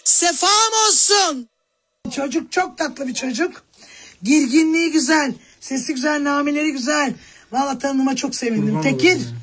sefam olsun. Çocuk çok tatlı bir çocuk. Girginliği güzel. Sesi güzel, nameleri güzel. Vallahi tanıma çok sevindim. Tekir.